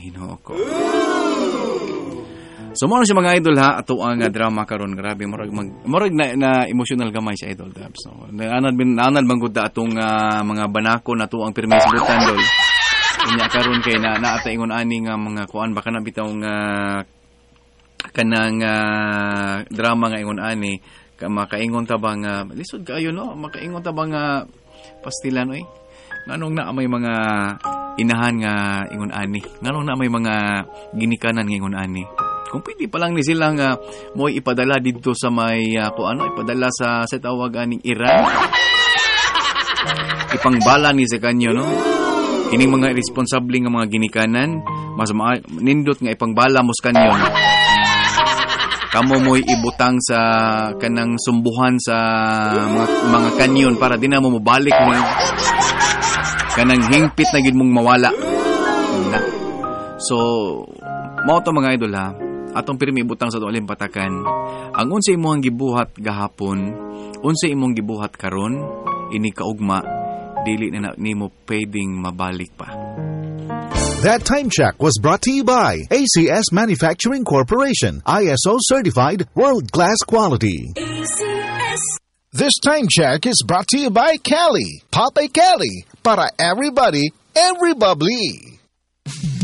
Ginoo ko. So mo siya mga idol ha, ato ang drama karon, grabe murag na emotional gamay si Idol Dabs. So anad bang gud atong mga banako na to ang permis butan dol. Inya karon kay na ata ingon ani nga mga kuan baka na bitaw nga kanang drama nga ingon ani makaingon ta bang lisod kaayo no, makaingon ta bang pastilan oy. Nganong na may mga inahan nga ingon ani, nganong na may mga ginikanan nga ingon ani. Kung pwede pa lang ni sila nga mo ipadala dito sa may ipadala sa tawag aning Iran. Ipangbala ni sa kanyo no. Kining mga responsable nga mga ginikanan mas nindot nga ipangbala mo sa kanyo. Kamo mo'y ibutang sa kanang sumbuhan sa mga kanyon para di na mo mabalik ni kanang hingpit na gid mong mawala. So mao to mga idol ha. Atong pirmi ibutang sa tuwaling patakan. Ang unsa imong gibuhat gahapon, unsa imong gibuhat karon, ini kaugma, dili na nimo pwedeng mabalik pa. That time check was brought to you by ACS Manufacturing Corporation, ISO certified world-class quality. ACS. This time check is brought to you by Cali. Pop a Cali. Para everybody, every bubbly.